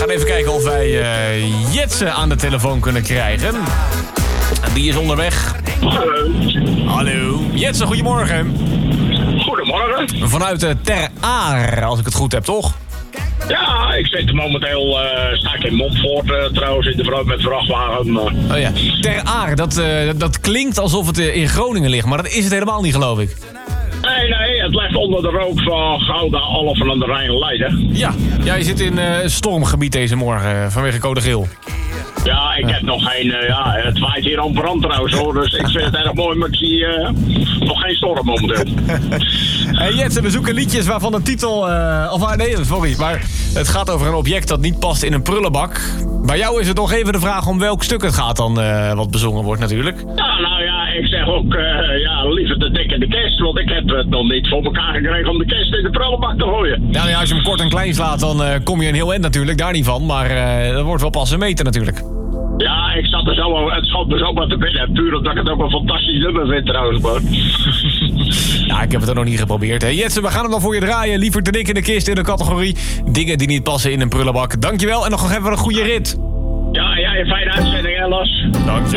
gaan even kijken of wij Jetse aan de telefoon kunnen krijgen. Die is onderweg. Hallo. Jetse, goedemorgen. Goedemorgen. Vanuit Ter Aar, als ik het goed heb, toch? Ja, ik zit momenteel sta ik in Montfort trouwens in de met vrachtwagen. Oh ja, Ter Aar, dat klinkt alsof het in Groningen ligt, maar dat is het helemaal niet, geloof ik. Nee, het ligt onder de rook van Gouda, Alphen aan de Rijn Leiden. Ja, jij zit in stormgebied deze morgen vanwege code geel. Ja, ik heb nog geen... het waait hier aan brand trouwens hoor, dus ik vind het erg mooi, maar ik zie nog geen storm momenteel. Hey Jetse, we zoeken liedjes waarvan de titel... maar het gaat over een object dat niet past in een prullenbak. Bij jou is het nog even de vraag om welk stuk het gaat dan wat bezongen wordt natuurlijk. Ja, nou ja, ik zeg ook liever de dik in de kist, want ik heb het nog niet voor elkaar gekregen om de kist in de prullenbak te gooien. Ja, nou ja, als je hem kort en klein slaat, dan kom je een heel eind natuurlijk, daar niet van. Maar dat wordt wel pas een meter natuurlijk. Ja, ik zat er zo, het schoot me zo wat te binnen. Puur omdat ik het ook een fantastisch nummer vind trouwens, man. Ja, ik heb het er nog niet geprobeerd. Hey, Jetse, we gaan hem dan voor je draaien. Liever te dik in de kist in de categorie dingen die niet passen in een prullenbak. Dankjewel en nog even een goede rit. Ja, een fijne uitzending, hè, Las. Dank je.